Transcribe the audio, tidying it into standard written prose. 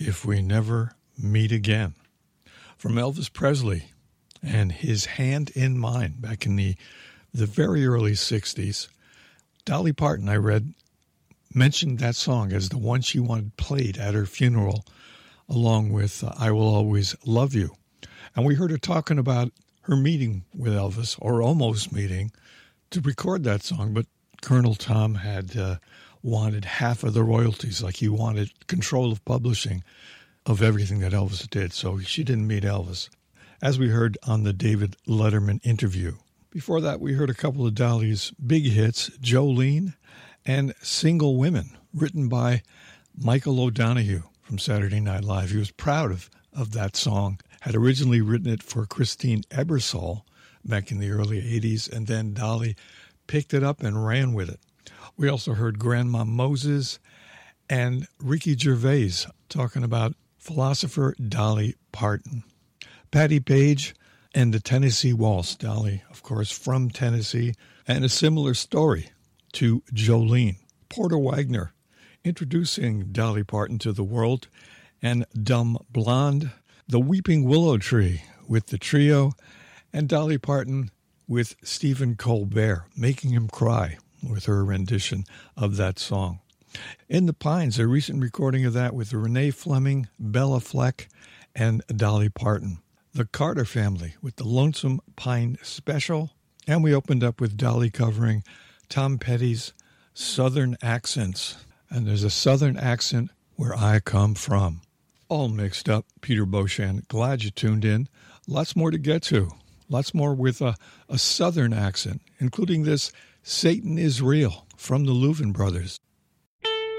If We Never Meet Again from Elvis Presley and His Hand in Mine back in the very early 60s. Dolly Parton, I read, mentioned that song as the one she wanted played at her funeral, along with I Will Always Love You. And we heard her talking about her meeting with Elvis, or almost meeting, to record that song, but Colonel Tom had wanted half of the royalties, like he wanted control of publishing of everything that Elvis did, so she didn't meet Elvis, as we heard on the David Letterman interview. Before that, we heard a couple of Dolly's big hits, Jolene and Single Women, written by Michael O'Donoghue from Saturday Night Live. He was proud of that song, had originally written it for Christine Ebersole back in the early 80s, and then Dolly picked it up and ran with it. We also heard Grandma Moses and Ricky Gervais talking about philosopher Dolly Parton. Patti Page and the Tennessee Waltz. Dolly, of course, from Tennessee, and a similar story to Jolene. Porter Wagoner introducing Dolly Parton to the world, and Dumb Blonde, The Weeping Willow Tree with the trio, and Dolly Parton with Stephen Colbert, making him cry with her rendition of that song. In the Pines, a recent recording of that with Renee Fleming, Bella Fleck, and Dolly Parton. The Carter Family with the Lonesome Pine Special, and we opened up with Dolly covering Tom Petty's Southern Accents. And there's a Southern accent where I come from. All mixed up. Peter Beauchamp, glad you tuned in. Lots more to get to. Lots more with a Southern accent, including this Satan is Real from the Louvin Brothers.